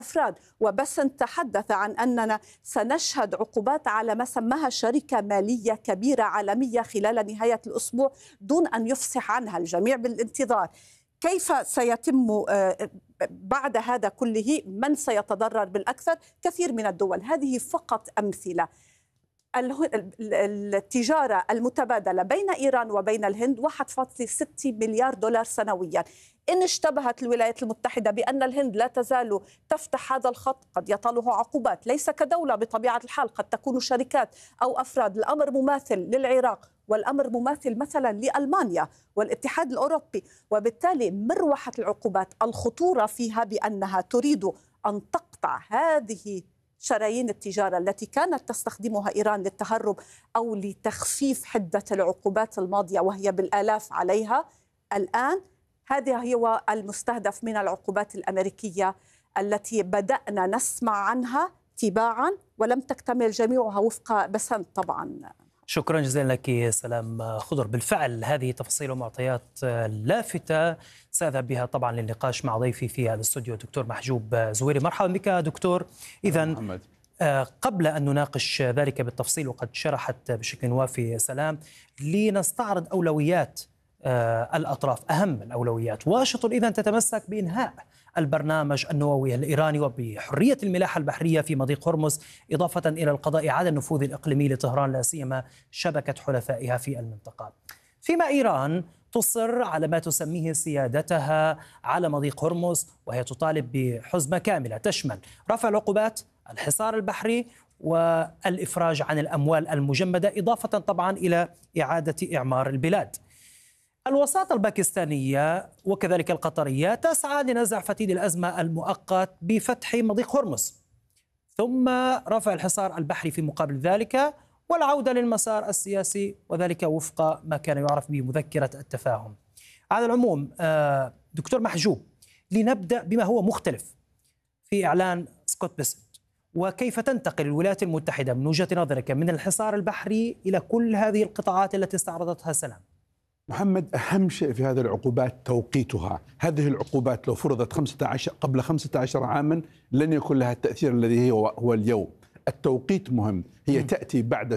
أفراد. وبسنت تحدث عن أننا سنشهد عقوبات على ما سماها شركة مالية كبيرة عالمية خلال نهاية الأسبوع دون أن يفصح عنها، الجميع بالانتظار. كيف سيتم بعد هذا كله؟ من سيتضرر بالأكثر؟ كثير من الدول. هذه فقط أمثلة. التجارة المتبادلة بين إيران وبين الهند 1.6 مليار دولار سنويا. إن اشتبهت الولايات المتحدة بأن الهند لا تزال تفتح هذا الخط قد يطاله عقوبات، ليس كدولة بطبيعة الحال، قد تكون شركات أو أفراد. الأمر مماثل للعراق، والأمر مماثل مثلا لألمانيا والاتحاد الأوروبي. وبالتالي مروحة العقوبات الخطورة فيها بأنها تريد أن تقطع هذه شرايين التجارة التي كانت تستخدمها إيران للتهرب أو لتخفيف حدة العقوبات الماضية وهي بالآلاف عليها. الآن هذا هو المستهدف من العقوبات الأمريكية التي بدأنا نسمع عنها تباعا ولم تكتمل جميعها وفق بسنت طبعا. شكرا جزيلا لك سلام خضر. بالفعل هذه تفاصيل ومعطيات لافتة سأذهب بها طبعا للنقاش مع ضيفي في الاستوديو دكتور محجوب زويري. مرحبا بك دكتور. إذن قبل أن نناقش ذلك بالتفصيل وقد شرحت بشكل وافي سلام، لنستعرض أولويات الأطراف، أهم الأولويات. واشنطن إذن تتمسك بإنهاء البرنامج النووي الإيراني وبحرية الملاحة البحرية في مضيق هرمز، إضافة إلى القضاء على النفوذ الإقليمي لطهران لا سيما شبكة حلفائها في المنطقة. فيما إيران تصر على ما تسميه سيادتها على مضيق هرمز، وهي تطالب بحزمة كاملة تشمل رفع العقوبات، الحصار البحري، والإفراج عن الأموال المجمدة، إضافة طبعا إلى إعادة إعمار البلاد. الوساطة الباكستانية وكذلك القطرية تسعى لنزع فتيل الأزمة المؤقت بفتح مضيق هرمز، ثم رفع الحصار البحري في مقابل ذلك، والعودة للمسار السياسي، وذلك وفق ما كان يعرف بمذكرة التفاهم. على العموم دكتور محجوب، لنبدأ بما هو مختلف في إعلان سكوت بيسنت، وكيف تنتقل الولايات المتحدة من وجهة نظرك من الحصار البحري إلى كل هذه القطاعات التي استعرضتها سلام؟ محمد، أهم شيء في هذه العقوبات توقيتها. هذه العقوبات لو فرضت قبل 15 عاما لن يكون لها التأثير الذي هو اليوم. التوقيت مهم. هي تأتي بعد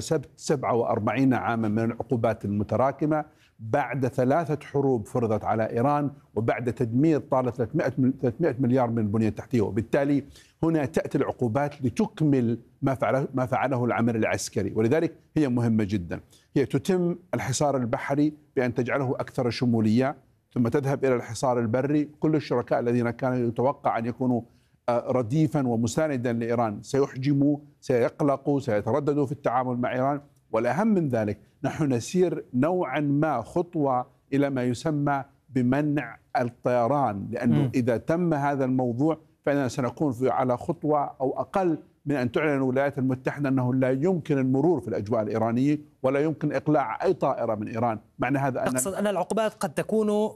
47 عاما من العقوبات المتراكمة، بعد 3 حروب فرضت على إيران، وبعد تدمير طال 300 مليار من البنية التحتية. وبالتالي هنا تأتي العقوبات لتكمل ما فعله العمل العسكري، ولذلك هي مهمة جدا. هي تتم الحصار البحري بأن تجعله أكثر شمولية، ثم تذهب إلى الحصار البري. كل الشركاء الذين كانوا يتوقع أن يكونوا رديفا ومساندا لإيران سيحجموا، سيقلقوا، سيترددوا في التعامل مع إيران. والأهم من ذلك، نحن نسير نوعا ما خطوة إلى ما يسمى بمنع الطيران، لأنه إذا تم هذا الموضوع فإننا سنكون على خطوة أو أقل من أن تعلن الولايات المتحدة أنه لا يمكن المرور في الأجواء الإيرانية ولا يمكن إقلاع أي طائرة من إيران. معنى هذا أقصد أن العقوبات قد تكون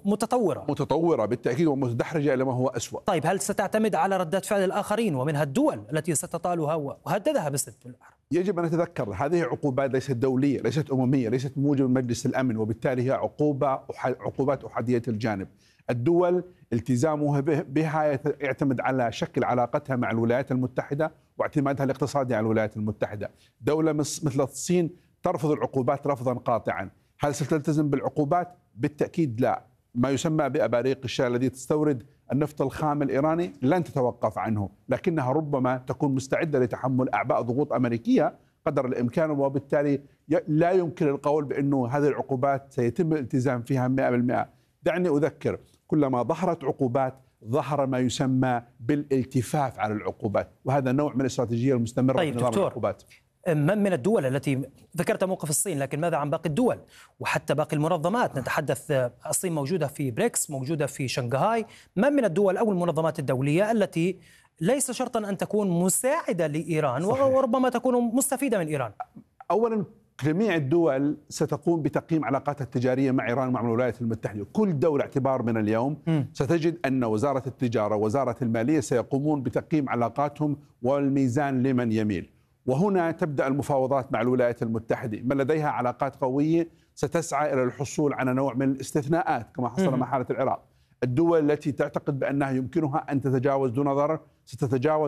متطورة بالتأكيد ومتدحرجة إلى ما هو أسوأ. طيب، هل ستعتمد على ردات فعل الآخرين ومنها الدول التي ستطالها وهددها باسم الحرب؟ يجب أن نتذكر هذه عقوبات ليست دولية، ليست أممية، ليست موجبة مجلس الأمن، وبالتالي هي عقوبات أحادية الجانب. الدول التزامها بها يعتمد على شكل علاقتها مع الولايات المتحدة واعتمادها الاقتصادي على الولايات المتحدة. دولة مثل الصين ترفض العقوبات رفضا قاطعا. هل ستلتزم بالعقوبات؟ بالتأكيد لا. ما يسمى بأباريق الشاي الذي تستورد النفط الخام الإيراني لن تتوقف عنه، لكنها ربما تكون مستعدة لتحمل أعباء ضغوط أمريكية قدر الإمكان، وبالتالي لا يمكن القول بأنه هذه العقوبات سيتم الالتزام فيها 100%. دعني أذكر، كلما ظهرت عقوبات ظهر ما يسمى بالالتفاف على العقوبات، وهذا نوع من الاستراتيجية المستمرة في نظام العقوبات. من الدول التي ذكرت موقف الصين، لكن ماذا عن باقي الدول وحتى باقي المنظمات؟ نتحدث الصين موجودة في بريكس، موجودة في شنغهاي. من الدول أو المنظمات الدولية التي ليس شرطا أن تكون مساعدة لإيران وربما تكون مستفيدة من إيران؟ أولا، جميع الدول ستقوم بتقييم علاقاتها التجارية مع إيران ومع الولايات المتحدة. كل دولة اعتبار من اليوم ستجد أن وزارة التجارة ووزارة المالية سيقومون بتقييم علاقاتهم والميزان لمن يميل. وهنا تبدأ المفاوضات مع الولايات المتحدة. من لديها علاقات قوية ستسعى إلى الحصول على نوع من الاستثناءات كما حصل مع حالة العراق. الدول التي تعتقد بأنها يمكنها أن تتجاوز دون ضرر ستتجاوز